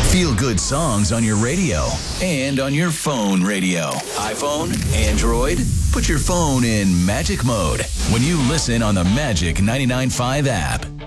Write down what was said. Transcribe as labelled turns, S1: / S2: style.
S1: Feel good songs on your radio and on your phone radio. iPhone, Android, put your phone in magic mode when you listen on the Magic 99.5 app.